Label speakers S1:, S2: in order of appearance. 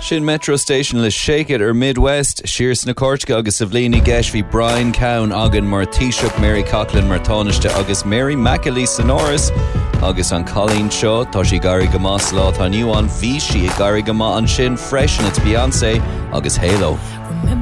S1: Sin Metro Station le Shake It ar Midwest, Shears na Cortga agus Savlini Geshvi, Brian Cowan agan mar Taoiseach, Mary Coughlin mar Tánaiste agus Mary McAlee Sonoris agus an Colleen Shaw, tá sí Gary Gama slá tá nniu an bhí sí Gary Gama an sin fresh and it's Beyonce agus Halo.